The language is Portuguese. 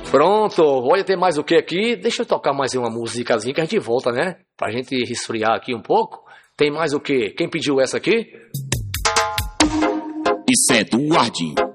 Pronto, olha, tem mais o que aqui? Deixa eu tocar mais uma musicazinha que a gente volta, né? Pra gente resfriar aqui um pouco. Tem mais o que? Quem pediu essa aqui? Isso é do Wardinho.